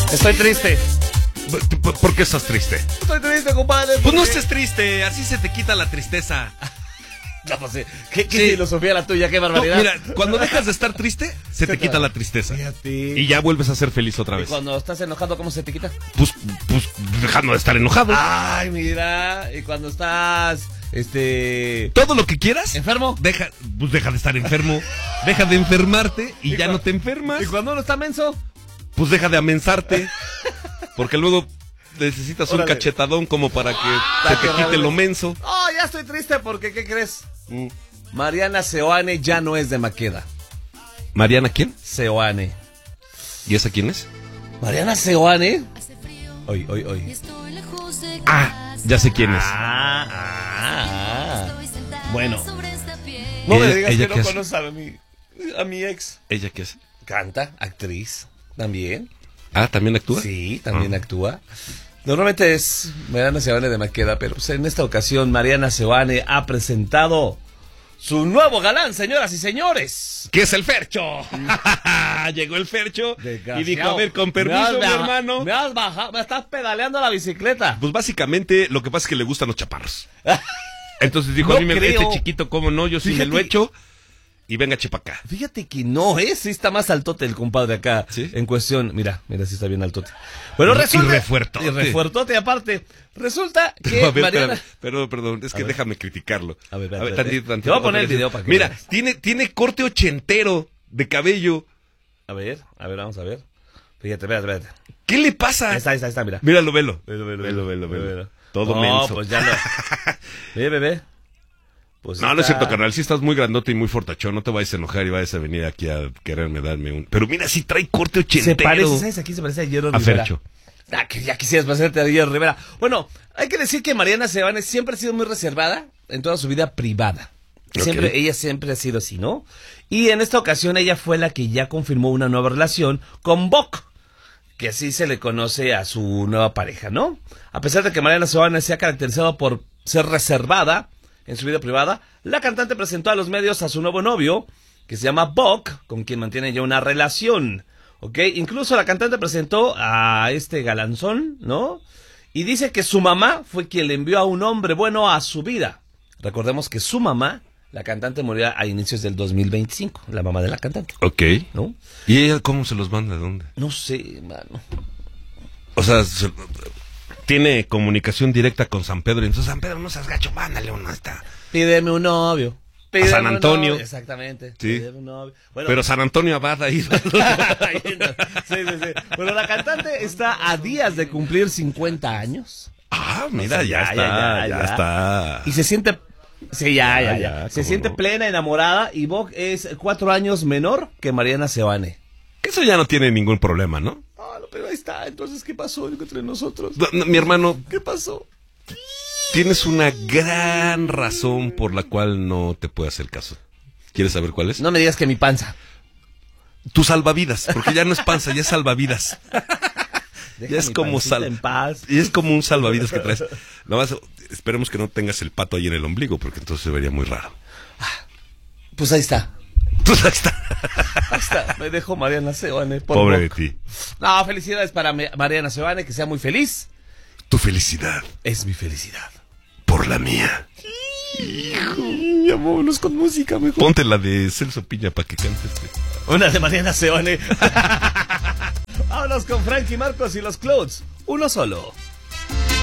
Estoy triste. ¿Por qué estás triste? Estoy triste, compadre. Pues no estés triste, así se te quita la tristeza. No, pues sí. ¿Qué filosofía la tuya? ¿Qué barbaridad? No, mira, cuando dejas de estar triste, se te quita la tristeza. Fíjate. Y ya vuelves a ser feliz otra ¿Y vez. cuando estás enojado, cómo se te quita? Pues dejando de estar enojado. Ay, mira. ¿Y cuando estás, Todo lo que quieras, enfermo? deja de estar enfermo. Deja de enfermarte y ya no te enfermas. ¿Y cuando uno está menso? Pues deja de amensarte. Porque luego necesitas un cachetadón como para que se te quite lo menso. Oh, ya estoy triste porque, ¿qué crees? Mariana Seoane ya no es de Maqueda. ¿Mariana quién? Seoane. ¿Y esa quién es? Mariana Seoane. Hoy. Ah, ya sé quién es. Bueno. No me digas ¿Ella que qué no hace? conoces a mi ex. ¿Ella qué es? Canta, actriz, también. Ah, ¿también actúa? Sí, también actúa. Normalmente es Mariana Seoane de Maqueda, pero pues en esta ocasión Mariana Seoane ha presentado su nuevo galán, señoras y señores. ¿Qué es el Fercho? Llegó el Fercho y dijo, a ver, con permiso, mi hermano. Me has bajado, me estás pedaleando la bicicleta. Pues básicamente lo que pasa es que le gustan los chaparros. Entonces dijo, No a mí creo. este chiquito, ¿cómo no? Yo sí me lo echo y venga, chepa acá. Fíjate que no, sí está más altote el compadre acá. ¿Sí? En cuestión, mira, sí está bien altote. Bueno, resulta. Y refuertote. Y refuertote aparte. Resulta que Pero, a ver, Mariana... espérame, perdón, es que déjame criticarlo. A ver, tantito. Te voy a poner el video para que Mira, veas. tiene corte ochentero de cabello. A ver, vamos a ver. Fíjate, espérate. ¿Qué le pasa? Ahí está, mira. Míralo, velo. Velo. Todo no, menso. pues ya no. Bebé. Pues No es cierto, carnal. Sí estás muy grandote y muy fortachón. No te vayas a enojar y vayas a venir aquí a quererme darme un... Pero mira, sí trae corte ochentero. Se parece, ¿sabes? Aquí se parece a Jerry A Rivera. Fercho. Que ya quisieras parecerte a Jerry Rivera. Bueno, hay que decir que Mariana Seoane siempre ha sido muy reservada en toda su vida privada. Ella siempre ha sido así, ¿no? Y en esta ocasión ella fue la que ya confirmó una nueva relación con Bok, que así se le conoce a su nueva pareja, ¿no? A pesar de que Mariana Seoane se ha caracterizado por ser reservada en su vida privada, la cantante presentó a los medios a su nuevo novio, que se llama Bok, con quien mantiene ya una relación, ¿ok? Incluso la cantante presentó a este galanzón, ¿no? Y dice que su mamá fue quien le envió a un hombre bueno a su vida. Recordemos que su mamá, la cantante, murió a inicios del 2025, la mamá de la cantante. Ok. ¿No? ¿Y ella cómo se los manda? ¿De dónde? No sé, mano. O sea, tiene comunicación directa con San Pedro. Entonces, San Pedro, no seas gacho, mándale uno. Pídeme un novio. A San Antonio. Exactamente. Sí. Pídeme un novio. Bueno, pero San Antonio Abad ahí. sí. Bueno, la cantante está a días de cumplir 50 años. Ah, mira, O sea, ya está. Y se siente... Sí, ya. Se ¿cómo siente no? plena, enamorada, y Bok es 4 años menor que Mariana Seoane. Eso ya no tiene ningún problema, ¿no? No, pero ahí está. Entonces, ¿qué pasó entre nosotros? No, mi hermano, ¿Qué pasó? tienes una gran razón por la cual no te puedo hacer caso. ¿Quieres saber cuál es? No me digas que mi panza. Tu salvavidas, porque ya no es panza, ya es salvavidas. Deja Ya es mi como pancita en paz. Y es como un salvavidas que traes. Nada más, esperemos que no tengas el pato ahí en el ombligo, porque entonces se vería muy raro. Pues ahí está. Pues ahí está. Ahí está. Me dejó Mariana Seoane. Pobre de ti. No, felicidades para Mariana Seoane, que sea muy feliz. Tu felicidad Es mi felicidad. por la mía. Ya vámonos con música mejor. Ponte la de Celso Piña para que cantes. Una de Mariana Seoane. Vámonos con Frankie Marcos y los Clouds. Uno solo.